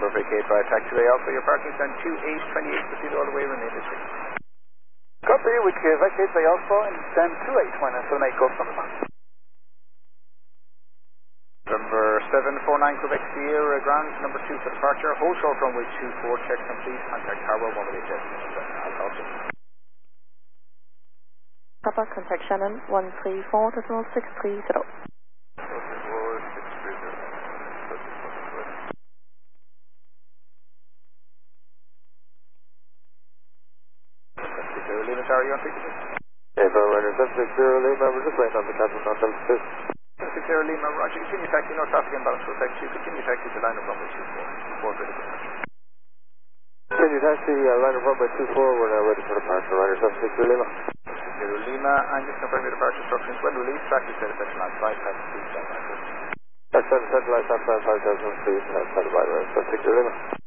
number vacate by taxiway Alpha. Your parking is on 2828, proceed all the way, remain this way. Copy, we can vacate by Alpha and stand 28 Golf number 1. Number 749 Quebec Sierra Grand, number 2 for departure. Hold short runway 24, check complete, contact Tower 118. I'll talk to you. Papa, contact Shannon 134 decimal 630. Lima Tower, you on frequency? Runner 760 Lima, we're just waiting on the captain on 760. 760 Lima, roger, continue taxi, no traffic imbalance for effect 2, continue taxi to line of runway 24, for critical departure. Continue taxi, line of runway 24, we're now ready for departure, runner 760 Lima. 760 Lima, and just confirm your departure instructions when released, track is set at central line 5, pass 2, 7, 9, 4. That's 7 central line, 5,000 feet, outside of by 760 Lima.